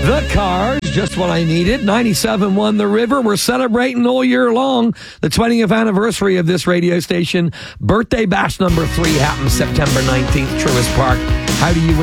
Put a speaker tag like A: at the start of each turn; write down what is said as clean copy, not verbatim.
A: The Cars, just what I needed. 97.1 The River. We're celebrating all year long the 20th anniversary of this radio station. Birthday bash number 3 happens September 19th, Truist Park. How do you win?